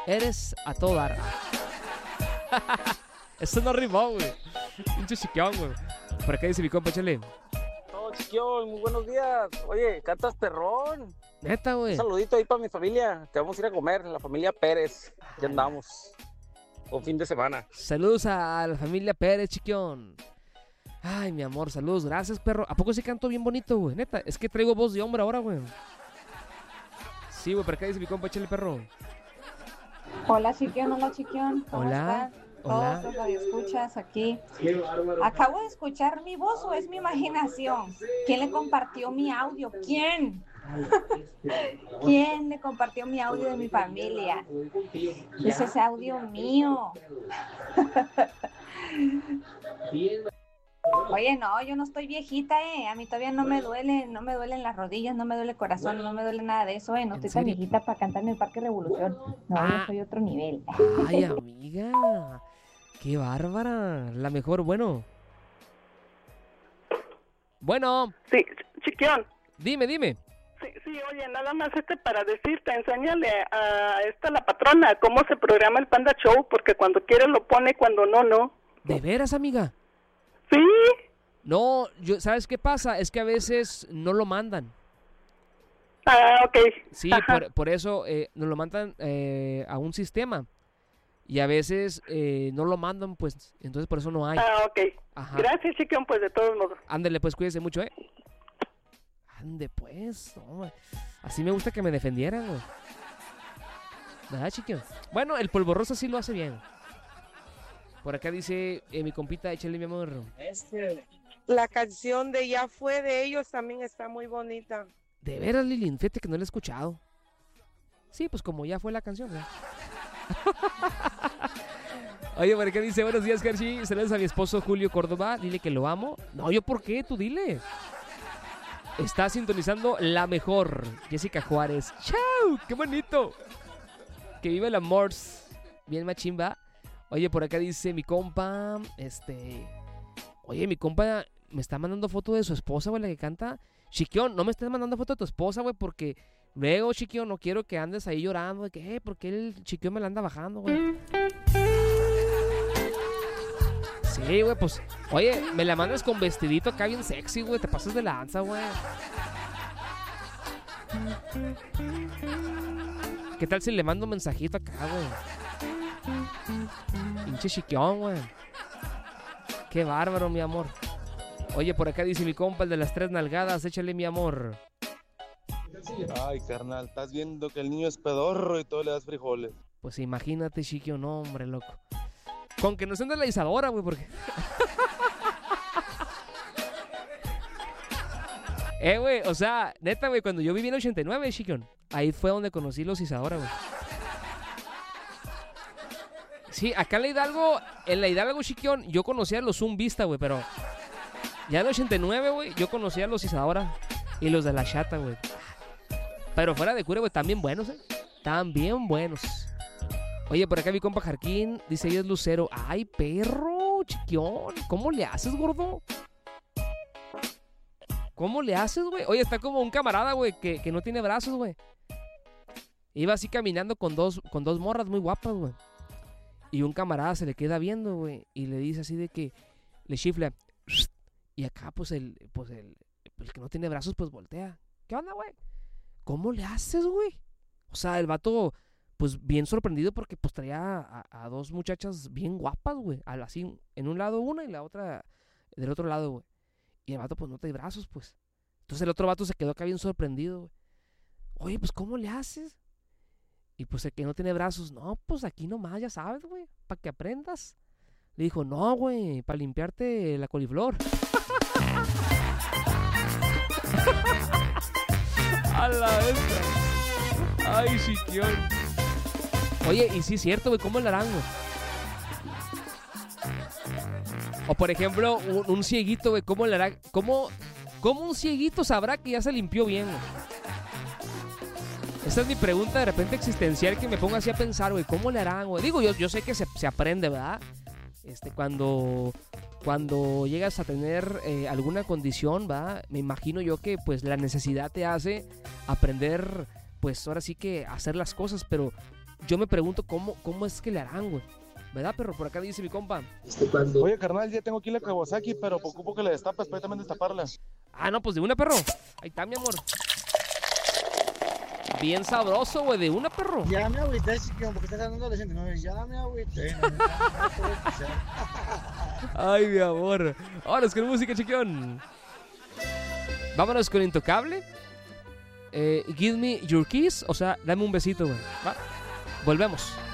Eres a todo dar. Eso no rimó, güey. Pinche chiquión, güey. Por acá dice mi compa, échale. No, chiquión, muy buenos días. Oye, cantas perrón. Neta, güey. Un saludito ahí para mi familia, que vamos a ir a comer, la familia Pérez. Ya andamos. Un fin de semana. Saludos a la familia Pérez, chiquión. Ay, mi amor, saludos, gracias, perro. ¿A poco sí canto bien bonito, güey? Neta, es que traigo voz de hombre ahora, güey. Sí, güey, por acá dice mi compa, échale, perro. Hola, Chiquión, ¿cómo Hola, están? hola. Todos los radioescuchas aquí. Acabo de escuchar mi voz o es mi imaginación. ¿Quién le compartió mi audio? ¿Quién? ¿Quién le compartió mi audio de mi familia? Es ese audio mío. Oye, no, yo no estoy viejita, a mí todavía no me duelen las rodillas, no me duele el corazón, no me duele nada de eso, no estoy tan viejita para cantar en el Parque Revolución. No, yo soy otro nivel. Ay, amiga, qué bárbara, la mejor, bueno. Bueno. Sí, Chiquión. Dime. Sí, oye, nada más para decirte, enséñale a la patrona cómo se programa el Panda Show, porque cuando quiere lo pone, cuando no. ¿De veras, amiga? Sí. No, ¿sabes qué pasa? Es que a veces no lo mandan. Ah, ok. Sí, por eso nos lo mandan a un sistema. Y a veces no lo mandan, pues, entonces por eso no hay. Ah, ok. Ajá. Gracias, Chiquión, pues, de todos modos. Ándele, pues, cuídese mucho, Ande, pues, no, así me gusta que me defendieran, güey. ¿Verdad, Chiquión? Bueno, el polvo rosa sí lo hace bien. Por acá dice mi compita, échale, mi amor. La canción de Ya Fue de ellos también está muy bonita. De veras, Lilín, fíjate que no la he escuchado. Sí, pues como ya fue la canción, ¿no? Oye, por acá dice, buenos días, Carchi. Saludos a mi esposo Julio Córdoba. Dile que lo amo. No, ¿yo por qué? Tú dile. Está sintonizando la mejor. Jessica Juárez. ¡Chau! ¡Qué bonito! Que viva el amor. Bien machimba. Oye, por acá dice mi compa, Oye, mi compa me está mandando foto de su esposa, güey, la que canta. Chiquión, no me estés mandando foto de tu esposa, güey, porque luego, Chiquión, no quiero que andes ahí llorando de que, porque el Chiquión me la anda bajando, güey. Sí, güey, pues, oye, me la mandas con vestidito acá bien sexy, güey, te pasas de lanza, güey. ¿Qué tal si le mando un mensajito acá, güey? Pinche Chiquión, güey. Qué bárbaro, mi amor. Oye, por acá dice mi compa, el de las 3 nalgadas, échale, mi amor. Ay, carnal, estás viendo que el niño es pedorro y todo le das frijoles. Pues imagínate, Chiquión, no, hombre, loco. Con que no sean de la Isadora, güey, porque... güey, o sea, neta, güey, cuando yo viví en 89, Chiquión, ahí fue donde conocí los Isadora, güey. Sí, acá en la Hidalgo, Chiquión, yo conocía a los Zoom Vista, güey, pero ya en 89, güey, yo conocía a los Isadora y los de la Chata, güey. Pero fuera de cura, güey, también buenos, También buenos. Oye, por acá mi compa Jarquín, dice, ella es Lucero. Ay, perro, Chiquión, ¿cómo le haces, gordo? ¿Cómo le haces, güey? Oye, está como un camarada, güey, que no tiene brazos, güey. Iba así caminando con dos morras muy guapas, güey. Y un camarada se le queda viendo, güey, y le dice así de que le chifla. Y acá, pues el que no tiene brazos, pues voltea. ¿Qué onda, güey? ¿Cómo le haces, güey? O sea, el vato, pues bien sorprendido porque pues traía a dos muchachas bien guapas, güey. Así, en un lado una y la otra del otro lado, güey. Y el vato, pues no trae brazos, pues. Entonces el otro vato se quedó acá bien sorprendido, güey. Oye, pues ¿cómo le haces? Y pues el que no tiene brazos, no, pues aquí nomás, ya sabes, güey, para que aprendas. Le dijo, no, güey, para limpiarte la coliflor. A la vez. Ay, Chiquión. Oye, y sí es cierto, güey, ¿cómo le harán, güey? O por ejemplo, un cieguito, güey, ¿cómo le harán? ¿Cómo un cieguito sabrá que ya se limpió bien, güey? Esa es mi pregunta de repente existencial que me pongo así a pensar, güey, ¿cómo le harán, güey? Digo, yo sé que se aprende, ¿verdad? Cuando llegas a tener alguna condición, ¿verdad? Me imagino yo que, pues, la necesidad te hace aprender, pues, ahora sí que hacer las cosas, pero yo me pregunto cómo es que le harán, güey. ¿Verdad, perro? Por acá dice mi compa. Oye, carnal, ya tengo aquí la Kawasaki, pero ocupo que la destapes, para también destaparla. Ah, no, pues de una, perro. Ahí está, mi amor. Bien sabroso, güey, de una, perro. Ya me agüité, chiquillo, porque estás hablando de gente. No, ya me agüité. Ay, mi amor. Vámonos con música, chiquión. Vámonos con Intocable. Give me your kiss. O sea, dame un besito, güey. ¿Va? Volvemos.